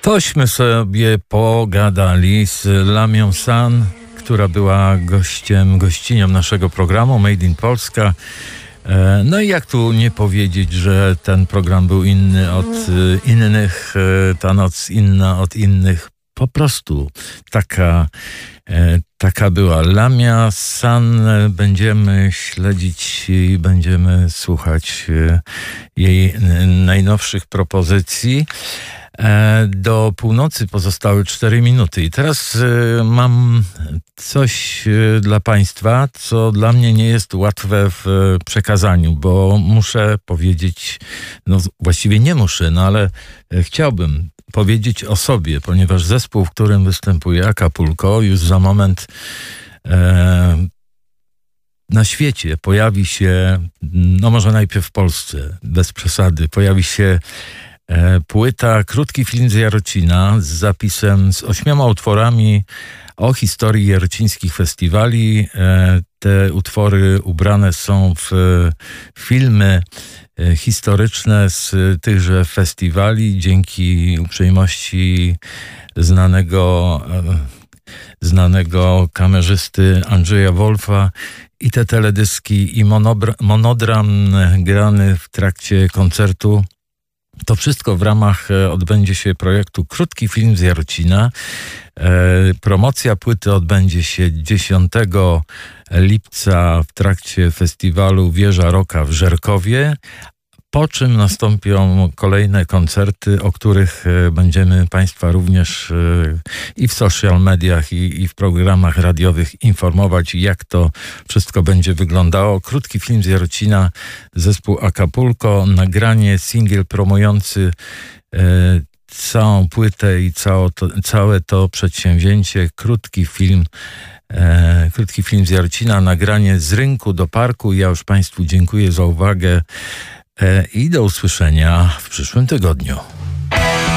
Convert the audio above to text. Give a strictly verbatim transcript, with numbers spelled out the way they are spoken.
Tośmy sobie pogadali z Lamią San, która była gościem, gościnią naszego programu Made in Polska. No i jak tu nie powiedzieć, że ten program był inny od innych, ta noc inna od innych. Po prostu taka, taka była Lamia San. Będziemy śledzić i będziemy słuchać jej najnowszych propozycji. Do północy pozostały cztery minuty i teraz mam coś dla Państwa, co dla mnie nie jest łatwe w przekazaniu, bo muszę powiedzieć, no właściwie nie muszę, no ale chciałbym powiedzieć o sobie, ponieważ zespół, w którym występuje Acapulco, już za moment e, na świecie pojawi się, no może najpierw w Polsce, bez przesady, pojawi się e, płyta, krótki film z Jarocina z zapisem, z ośmioma utworami o historii jarocińskich festiwali. E, te utwory ubrane są w filmy historyczne z tychże festiwali dzięki uprzejmości znanego, znanego kamerzysty Andrzeja Wolfa. I te teledyski i monobra- monodram grany w trakcie koncertu. To wszystko w ramach odbędzie się projektu Krótki Film z Jarocina. E, promocja płyty odbędzie się dziesiątego lipca w trakcie festiwalu Wieża Rocka w Żerkowie, po czym nastąpią kolejne koncerty, o których będziemy Państwa również i w social mediach, i, i w programach radiowych informować, jak to wszystko będzie wyglądało. Krótki film z Jarocina, zespół Acapulco, nagranie, singiel promujący e, całą płytę i całe to, całe to przedsięwzięcie. Krótki film E, krótki film z Jarocina, nagranie z rynku do parku. Ja już Państwu dziękuję za uwagę e, i do usłyszenia w przyszłym tygodniu.